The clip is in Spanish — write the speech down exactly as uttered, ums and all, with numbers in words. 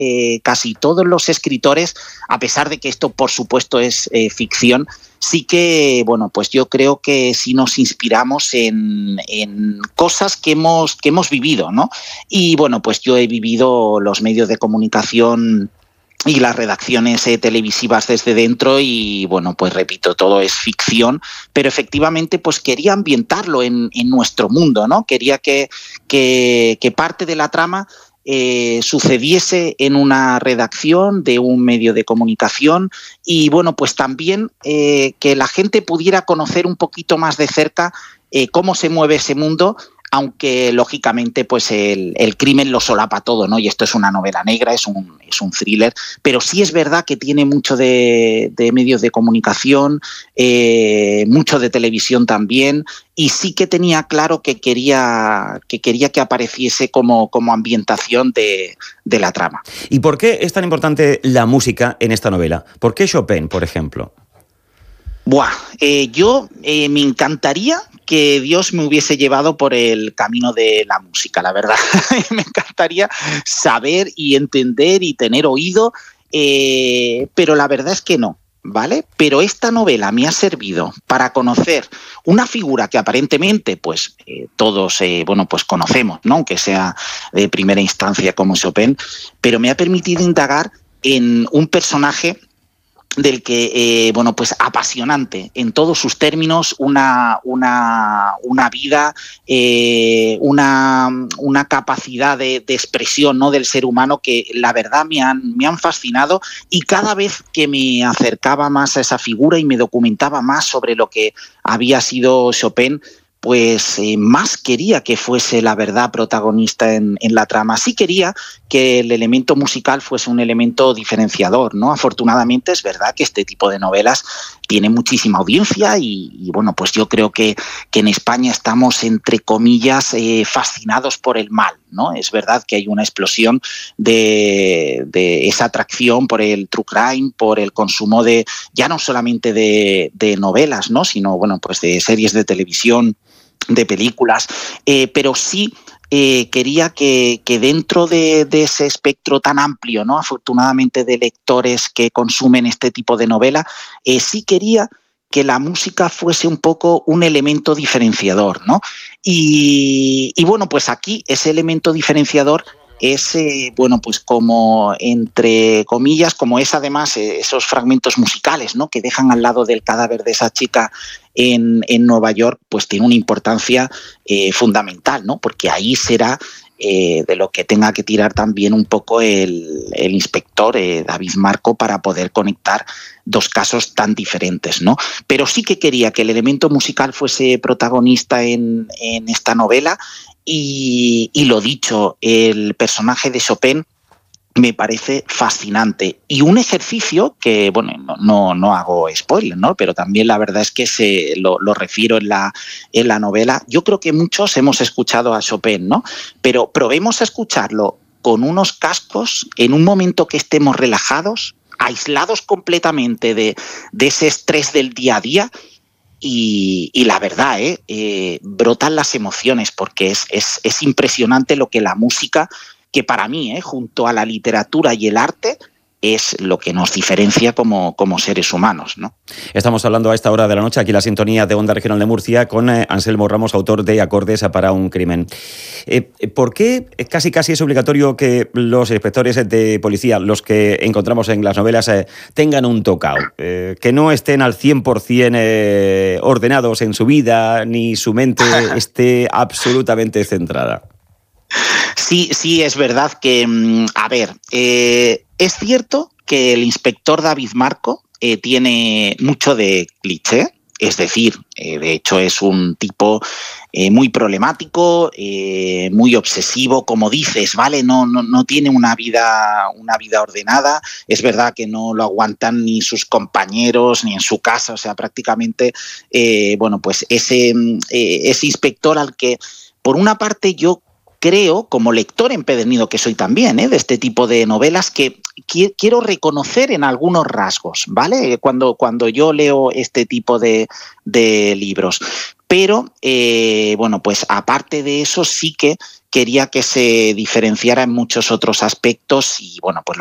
eh, casi todos los escritores, a pesar de que esto por supuesto es eh, ficción, sí que, bueno, pues yo creo que sí nos inspiramos en, en cosas que hemos, que hemos vivido, ¿no? Y bueno, pues yo he vivido los medios de comunicación y las redacciones eh, televisivas desde dentro y, bueno, pues repito, todo es ficción, pero efectivamente pues quería ambientarlo en, en nuestro mundo, ¿no? Quería que, que, que parte de la trama eh, sucediese en una redacción de un medio de comunicación y, bueno, pues también eh, que la gente pudiera conocer un poquito más de cerca eh, cómo se mueve ese mundo, aunque lógicamente pues el, el crimen lo solapa todo, ¿no? Y esto es una novela negra, es un, es un thriller, pero sí es verdad que tiene mucho de, de medios de comunicación, eh, mucho de televisión también, y sí que tenía claro que quería que, quería que apareciese como, como ambientación de, de la trama. ¿Y por qué es tan importante la música en esta novela? ¿Por qué Chopin, por ejemplo? Buah, eh, yo eh, me encantaría que Dios me hubiese llevado por el camino de la música, la verdad. Me encantaría saber y entender y tener oído, eh, pero la verdad es que no, ¿vale? Pero esta novela me ha servido para conocer una figura que aparentemente pues eh, todos eh, bueno, pues conocemos, ¿no? Aunque sea de primera instancia como Chopin, pero me ha permitido indagar en un personaje del que, eh, bueno, pues apasionante en todos sus términos, una, una, una vida, eh, una, una capacidad de, de expresión, ¿no?, del ser humano que la verdad me han, me han fascinado, y cada vez que me acercaba más a esa figura y me documentaba más sobre lo que había sido Chopin, pues eh, más quería que fuese la verdad protagonista en, en la trama. Sí quería que el elemento musical fuese un elemento diferenciador, ¿no? Afortunadamente es verdad que este tipo de novelas tiene muchísima audiencia y, y bueno, pues yo creo que, que en España estamos, entre comillas, eh, fascinados por el mal, ¿no? Es verdad que hay una explosión de, de esa atracción por el true crime, por el consumo de, ya no solamente de, de novelas, ¿no?, sino, bueno, pues de series de televisión, de películas, eh, pero sí eh, quería que, que dentro de, de ese espectro tan amplio, ¿no?, afortunadamente, de lectores que consumen este tipo de novela, eh, sí quería que la música fuese un poco un elemento diferenciador, ¿no? Y, y bueno, pues aquí ese elemento diferenciador es, eh, bueno, pues como, entre comillas, como es además eh, esos fragmentos musicales, ¿no?, que dejan al lado del cadáver de esa chica en, en Nueva York, pues tiene una importancia eh, fundamental, ¿no?, porque ahí será eh, de lo que tenga que tirar también un poco el, el inspector eh, David Marco para poder conectar dos casos tan diferentes, ¿no? Pero sí que quería que el elemento musical fuese protagonista en, en esta novela. Y, y lo dicho, el personaje de Chopin me parece fascinante y un ejercicio que, bueno, no, no, no hago spoiler, ¿no?, pero también la verdad es que se lo, lo refiero en la, en la novela. Yo creo que muchos hemos escuchado a Chopin, ¿no?, pero probemos a escucharlo con unos cascos en un momento que estemos relajados, aislados completamente de, de ese estrés del día a día. Y, y la verdad, ¿eh? Eh, brotan las emociones porque es, es, es impresionante lo que la música, que para mí, ¿eh?, junto a la literatura y el arte, es lo que nos diferencia como, como seres humanos, ¿no? Estamos hablando a esta hora de la noche, aquí en la sintonía de Onda Regional de Murcia, con eh, Anselmo Ramos, autor de Acordes para un crimen. Eh, ¿Por qué casi casi es obligatorio que los inspectores de policía, los que encontramos en las novelas, eh, tengan un tocao? Eh, que no estén al cien por ciento eh, ordenados en su vida, ni su mente esté absolutamente centrada. Sí, sí, es verdad que, a ver, eh, es cierto que el inspector David Marco eh, tiene mucho de cliché, es decir, eh, de hecho es un tipo eh, muy problemático, eh, muy obsesivo, como dices, ¿vale? No, no, no tiene una vida, una vida ordenada, es verdad que no lo aguantan ni sus compañeros ni en su casa, o sea, prácticamente, eh, bueno, pues ese, eh, ese inspector al que, por una parte, yo creo, como lector empedernido que soy también, ¿eh?, de este tipo de novelas, que qui- quiero reconocer en algunos rasgos, ¿vale?, cuando, cuando yo leo este tipo de, de libros. pero eh, bueno, pues aparte de eso sí que quería que se diferenciara en muchos otros aspectos y bueno, pues